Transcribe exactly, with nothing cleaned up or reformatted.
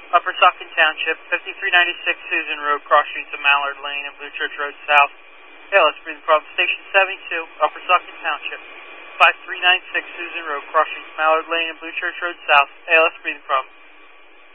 Upper Saucon Township, fifty-three ninety-six Susan Road, cross streets of Mallard Lane and Blue Church Road South. A L S breathing problem. Station seventy-two, Upper Saucon Township, five three nine six Susan Road, cross streets of Mallard Lane and Blue Church Road South. A L S breathing problem.